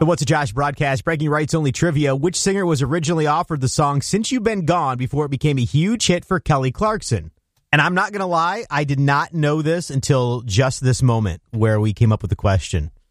The What's a Josh broadcast, breaking rights only trivia. Which singer was originally offered the song Since You've Been Gone before it became a huge hit for Kelly Clarkson? And I'm not going to lie, I did not know this until just this moment where we came up with the question.